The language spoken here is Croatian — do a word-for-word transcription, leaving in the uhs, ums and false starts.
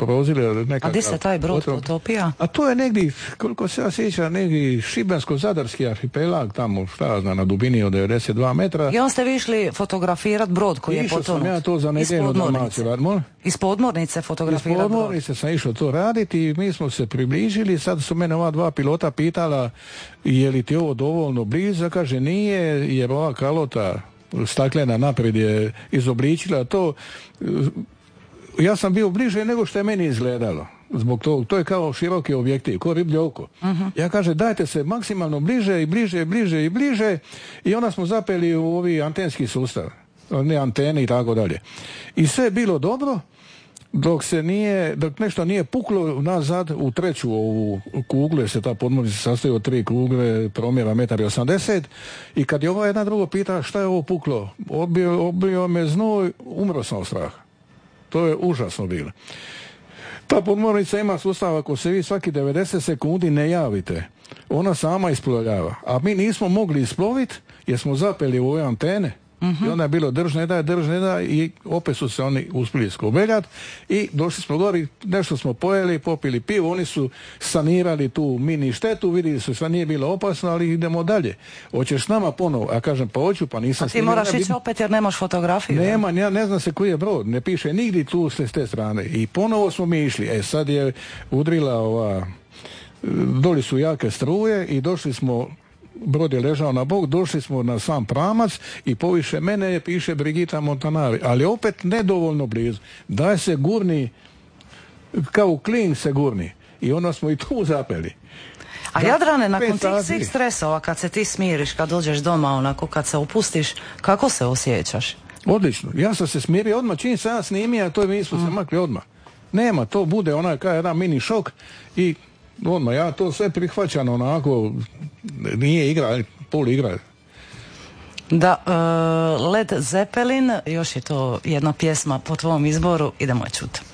prozile nekakav... A gdje se taj brod potopio? A to je negdje, koliko se ja sjećam, negdje Šibensko-Zadarski arhipelag, tamo, šta ja znam, na dubini od devedeset dva metra. I on ste vi išli fotografirati brod koji je potonut? Išao sam ja to za nedjeljnu Dalmaciju. Iz podmornice fotografirati brod? Iz podmornice sam išao to raditi i mi smo se približili. Sad su mene ova dva pilota pitala je li ti ovo dovoljno blizu. Kaže nije, jer ova kalota staklena naprijed je izobličila to. Ja sam bio bliže nego što je meni izgledalo. Zbog toga, to je kao široki objektiv, kao riblje oko. Uh-huh. Ja kaže, dajte se maksimalno bliže i bliže i bliže i bliže i onda smo zapeli u ovi antenski sustav, ne antene i tako dalje. I sve je bilo dobro, dok se nije, dok nešto nije puklo nazad u treću ovu kuglu, jer se ta podmornica sastoji od tri kugle promjera metar i osamdeset, i kad je ova jedna drugo pita šta je ovo puklo, odbio, odbio me znoj, umro sam od straha. To je užasno bilo. Ta podmornica ima sustav, ako se vi svaki devedeset sekundi ne javite, ona sama isplovljava. A mi nismo mogli isploviti jer smo zapeli u ove antene. Uh-huh. I onda je bilo drž ne daj, drž ne daj i opet su se oni uspjeli skobeljati i došli smo gori, nešto smo pojeli, popili pivo, oni su sanirali tu mini štetu, vidjeli su šta nije bilo opasno, ali idemo dalje. Hoćeš s nama ponovo? A kažem, pa hoću, pa nisam... A ti moraš ići opet jer nemaš fotografiju? Nema, ja ne znam se koji je brod, ne piše nigdje tu s te strane. I ponovo smo mi išli. E sad je udrila ova... Doli su jake struje i došli smo... Brod je ležao na bok, došli smo na sam pramac i poviše mene je piše Brigita Montanari, ali opet nedovoljno blizu. Daj se gurni, kao u klin se gurni. I onda smo i tu zapeli. A da, Jadrane, nakon tih svih stresova, kad se ti smiriš, kad dođeš doma, onako, kad se opustiš, kako se osjećaš? Odlično. Ja sam se smirio odmah, čim sam ja snimio, to mi smo mm. se makli odmah. Nema, to bude onaj kao jedan mini šok i odmah, ja to sve prihvaćam onako, nije igra, pol igra. Da, uh, Led Zeppelin, još je to jedna pjesma po tvom izboru, idemo je čuti.